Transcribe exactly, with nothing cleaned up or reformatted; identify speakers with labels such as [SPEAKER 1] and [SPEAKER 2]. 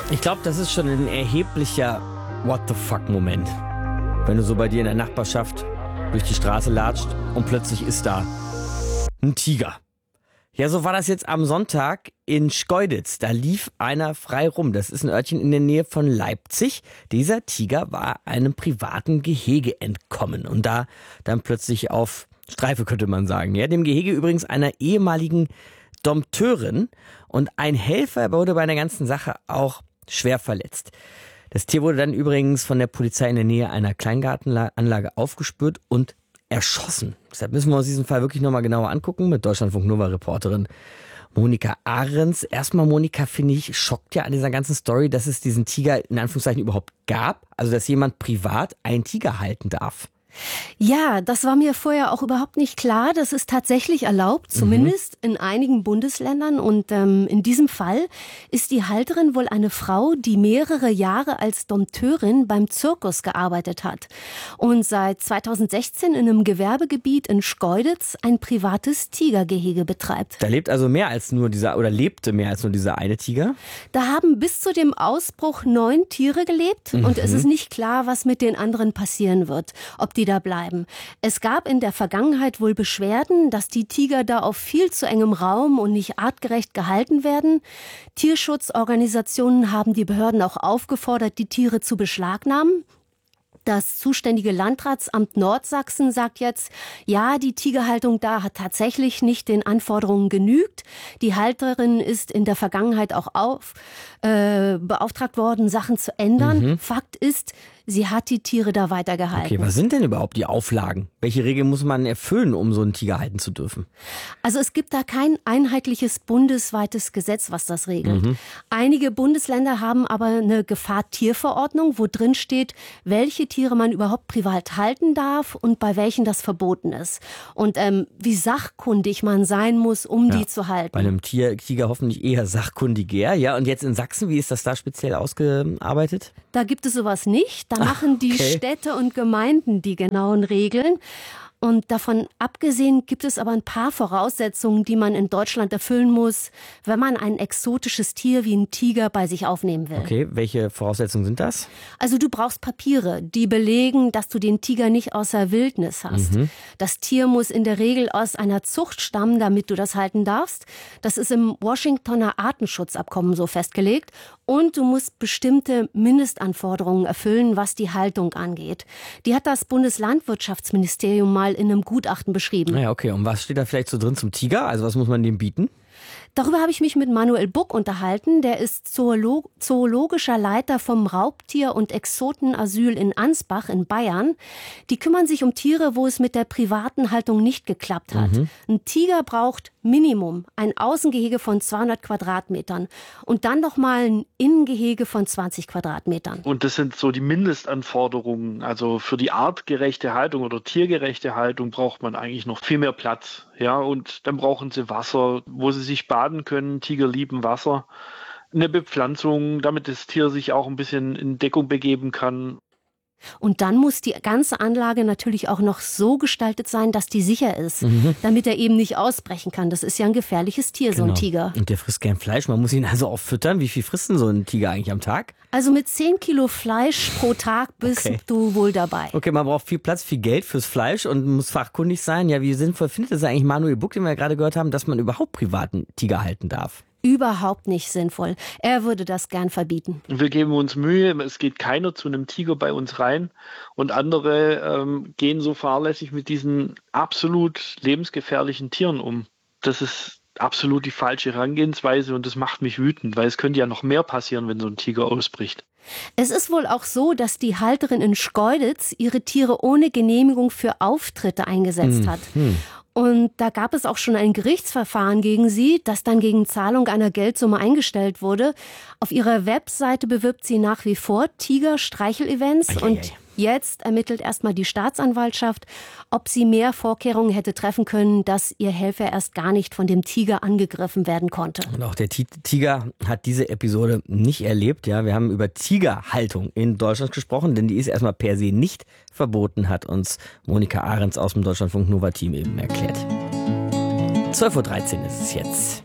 [SPEAKER 1] Ich glaube, das ist schon ein erheblicher What-the-fuck-Moment. Wenn du so bei dir in der Nachbarschaft durch die Straße latscht und plötzlich ist da ein Tiger. Ja, so war das jetzt am Sonntag in Schkeuditz. Da lief einer frei rum. Das ist ein Örtchen in der Nähe von Leipzig. Dieser Tiger war einem privaten Gehege entkommen und da dann plötzlich auf Streife, könnte man sagen. Ja, dem Gehege übrigens einer ehemaligen Dompteurin, und ein Helfer wurde bei der ganzen Sache auch schwer verletzt. Das Tier wurde dann übrigens von der Polizei in der Nähe einer Kleingartenanlage aufgespürt und erschossen. Deshalb müssen wir uns diesen Fall wirklich nochmal genauer angucken mit Deutschlandfunk-Nova-Reporterin Monika Ahrens. Erstmal, Monika, finde ich, schockt ja an dieser ganzen Story, dass es diesen Tiger in Anführungszeichen überhaupt gab. Also, dass jemand privat einen Tiger halten darf.
[SPEAKER 2] Ja, das war mir vorher auch überhaupt nicht klar. Das ist tatsächlich erlaubt, zumindest mhm. in einigen Bundesländern. Und ähm, in diesem Fall ist die Halterin wohl eine Frau, die mehrere Jahre als Dompteurin beim Zirkus gearbeitet hat und seit zweitausendsechzehn in einem Gewerbegebiet in Schkeuditz ein privates Tigergehege betreibt.
[SPEAKER 1] Da lebt also mehr als nur dieser, oder lebte mehr als nur dieser eine Tiger?
[SPEAKER 2] Da haben bis zu dem Ausbruch neun Tiere gelebt mhm. und es ist nicht klar, was mit den anderen passieren wird, ob die da bleiben. Es gab in der Vergangenheit wohl Beschwerden, dass die Tiger da auf viel zu engem Raum und nicht artgerecht gehalten werden. Tierschutzorganisationen haben die Behörden auch aufgefordert, die Tiere zu beschlagnahmen. Das zuständige Landratsamt Nordsachsen sagt jetzt, ja, die Tigerhaltung da hat tatsächlich nicht den Anforderungen genügt. Die Halterin ist in der Vergangenheit auch auf, äh, beauftragt worden, Sachen zu ändern. Mhm. Fakt ist, sie hat die Tiere da weitergehalten.
[SPEAKER 1] Okay, was sind denn überhaupt die Auflagen? Welche Regeln muss man erfüllen, um so einen Tiger halten zu dürfen?
[SPEAKER 2] Also es gibt da kein einheitliches bundesweites Gesetz, was das regelt. Mhm. Einige Bundesländer haben aber eine Gefahr-Tier-Verordnung, wo drin steht, welche Tiere man überhaupt privat halten darf und bei welchen das verboten ist. Und ähm, wie sachkundig man sein muss, um ja, die zu halten.
[SPEAKER 1] Bei einem Tier, Tiger hoffentlich eher sachkundiger. Ja, und jetzt in Sachsen, wie ist das da speziell ausgearbeitet?
[SPEAKER 2] Da gibt es sowas nicht. Da machen die okay. Städte und Gemeinden die genauen Regeln. Und davon abgesehen gibt es aber ein paar Voraussetzungen, die man in Deutschland erfüllen muss, wenn man ein exotisches Tier wie ein Tiger bei sich aufnehmen will.
[SPEAKER 1] Okay, welche Voraussetzungen sind das?
[SPEAKER 2] Also du brauchst Papiere, die belegen, dass du den Tiger nicht aus der Wildnis hast. Mhm. Das Tier muss in der Regel aus einer Zucht stammen, damit du das halten darfst. Das ist im Washingtoner Artenschutzabkommen so festgelegt. Und du musst bestimmte Mindestanforderungen erfüllen, was die Haltung angeht. Die hat das Bundeslandwirtschaftsministerium mal in einem Gutachten beschrieben.
[SPEAKER 1] Naja, okay. Und was steht da vielleicht so drin zum Tiger? Also was muss man dem bieten?
[SPEAKER 2] Darüber habe ich mich mit Manuel Buck unterhalten. Der ist Zoolog- zoologischer Leiter vom Raubtier- und Exotenasyl in Ansbach in Bayern. Die kümmern sich um Tiere, wo es mit der privaten Haltung nicht geklappt hat. Mhm. Ein Tiger braucht Minimum ein Außengehege von zweihundert Quadratmetern und dann noch mal ein Innengehege von zwanzig Quadratmetern.
[SPEAKER 3] Und das sind so die Mindestanforderungen. Also für die artgerechte Haltung oder tiergerechte Haltung braucht man eigentlich noch viel mehr Platz. Ja, und dann brauchen sie Wasser, wo sie sich baden können. Tiger lieben Wasser. Eine Bepflanzung, damit das Tier sich auch ein bisschen in Deckung begeben kann.
[SPEAKER 2] Und dann muss die ganze Anlage natürlich auch noch so gestaltet sein, dass die sicher ist, mhm. damit er eben nicht ausbrechen kann. Das ist ja ein gefährliches Tier, genau. So ein Tiger.
[SPEAKER 1] Und der frisst gern Fleisch. Man muss ihn also auch füttern. Wie viel frisst denn so ein Tiger eigentlich am Tag?
[SPEAKER 2] Also mit zehn Kilo Fleisch pro Tag bist okay. du wohl dabei.
[SPEAKER 1] Okay, man braucht viel Platz, viel Geld fürs Fleisch und muss fachkundig sein. Ja, wie sinnvoll findet es eigentlich Manuel Buck, den wir ja gerade gehört haben, dass man überhaupt privaten Tiger halten darf?
[SPEAKER 2] Überhaupt nicht sinnvoll. Er würde das gern verbieten.
[SPEAKER 3] Wir geben uns Mühe, es geht keiner zu einem Tiger bei uns rein und andere ähm, gehen so fahrlässig mit diesen absolut lebensgefährlichen Tieren um. Das ist absolut die falsche Herangehensweise und das macht mich wütend, weil es könnte ja noch mehr passieren, wenn so ein Tiger ausbricht.
[SPEAKER 2] Es ist wohl auch so, dass die Halterin in Schkeuditz ihre Tiere ohne Genehmigung für Auftritte eingesetzt hm. hat. Hm. Und da gab es auch schon ein Gerichtsverfahren gegen sie, das dann gegen Zahlung einer Geldsumme eingestellt wurde. Auf ihrer Webseite bewirbt sie nach wie vor Tiger-Streichel-Events. Und jetzt ermittelt erstmal die Staatsanwaltschaft, ob sie mehr Vorkehrungen hätte treffen können, dass ihr Helfer erst gar nicht von dem Tiger angegriffen werden konnte.
[SPEAKER 1] Und auch der Tiger hat diese Episode nicht erlebt. Ja, wir haben über Tigerhaltung in Deutschland gesprochen, denn die ist erstmal per se nicht verboten, hat uns Monika Ahrens aus dem Deutschlandfunk Nova Team eben erklärt. zwölf Uhr dreizehn ist es jetzt.